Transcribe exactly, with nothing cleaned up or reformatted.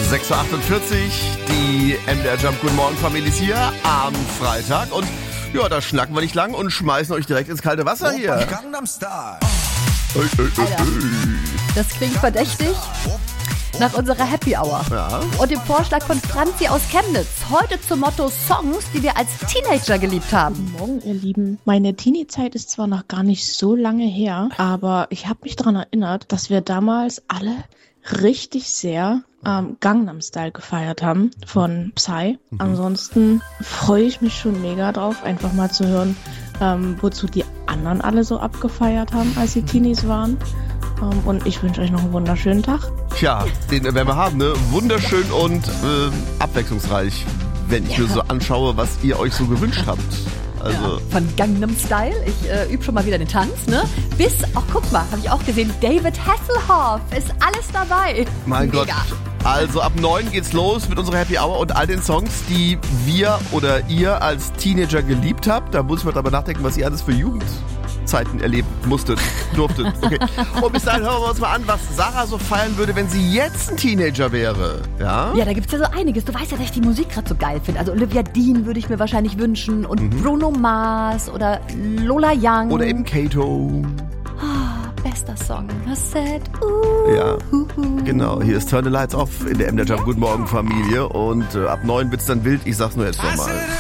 sechs Uhr achtundvierzig, die M D R Jump Guten Morgen Familie ist hier am Freitag und ja, da schnacken wir nicht lang und schmeißen euch direkt ins kalte Wasser hier. Gangnam Style. Hey, hey, hey, hey. Das klingt verdächtig nach unserer Happy Hour. Ja. Und dem Vorschlag von Franzi aus Chemnitz. Heute zum Motto Songs, die wir als Teenager geliebt haben. Guten Morgen, ihr Lieben. Meine Teenie-Zeit ist zwar noch gar nicht so lange her, aber ich habe mich daran erinnert, dass wir damals alle richtig sehr ähm, Gangnam Style gefeiert haben von Psy. Mhm. Ansonsten freue ich mich schon mega drauf, einfach mal zu hören, ähm, wozu die anderen alle so abgefeiert haben, als sie Teenies waren. Um, und ich wünsche euch noch einen wunderschönen Tag. Tja, den werden wir haben, ne? Wunderschön und äh, abwechslungsreich, wenn ich ja. mir so anschaue, was ihr euch so gewünscht habt. Also ja, von Gangnam Style, ich äh, übe schon mal wieder den Tanz, ne? Bis, ach guck mal, habe ich auch gesehen, David Hasselhoff ist alles dabei. Mein Mega. Gott. Also ab neun geht's los mit unserer Happy Hour und all den Songs, die wir oder ihr als Teenager geliebt habt. Da muss ich mal drüber nachdenken, was ihr alles für Jugendzeiten erleben musstet, durftet. Okay. Und bis dahin hören wir uns mal an, was Sarah so feiern würde, wenn sie jetzt ein Teenager wäre. Ja, ja, da gibt's ja so einiges. Du weißt ja, dass ich die Musik gerade so geil finde. Also Olivia Dean würde ich mir wahrscheinlich wünschen und mhm. Bruno Mars oder Lola Young. Oder eben Kato. Oh, bester Song. Was said? Uh, ja, uh, uh. Genau. Hier ist Turn the Lights Off in der M D R Jump Guten Morgen Familie und äh, ab neun wird's dann wild. Ich sag's nur jetzt nochmal.